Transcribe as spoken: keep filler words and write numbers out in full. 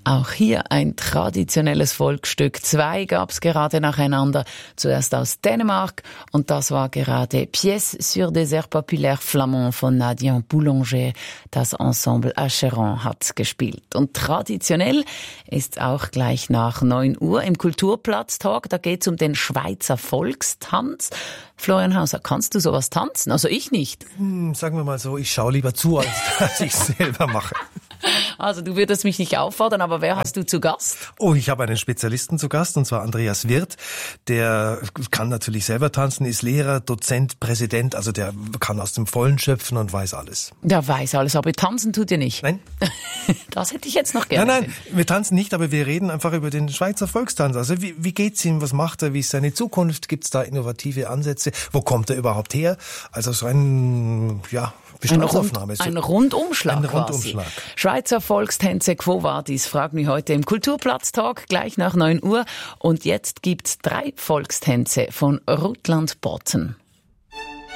Auch hier ein traditionelles Volksstück. Zwei gab's gerade nacheinander. Zuerst aus Dänemark und das war gerade Pièce sur des airs populaires flamands von Nadia Boulanger. Das Ensemble Acheron hat gespielt. Und traditionell ist auch gleich nach neun Uhr im Kulturplatztag. Da geht's um den Schweizer Volkstanz. Florian Hauser, kannst du sowas tanzen? Also ich nicht. Hm, sagen wir mal so, ich schaue lieber zu, als dass ich es selber mache. Also du würdest mich nicht auffordern, aber wer hast du zu Gast? Oh, ich habe einen Spezialisten zu Gast, und zwar Andreas Wirth. Der kann natürlich selber tanzen, ist Lehrer, Dozent, Präsident, also der kann aus dem Vollen schöpfen und weiß alles. Der weiß alles, aber tanzen tut ihr nicht. Nein. Das hätte ich jetzt noch gerne. Nein, nein, wir tanzen nicht, aber wir reden einfach über den Schweizer Volkstanz. Also wie, wie geht's ihm, was macht er, wie ist seine Zukunft, gibt's da innovative Ansätze, wo kommt er überhaupt her? Also so ein, ja, Bestandsaufnahme. Ein, Rund, ein Rundumschlag Ein Rundumschlag. quasi. Schweizer Volkstänze, Quo Vadis, fragen wir heute im Kulturplatztag, gleich nach neun Uhr. Und jetzt gibt's drei Volkstänze von Rutland Botten.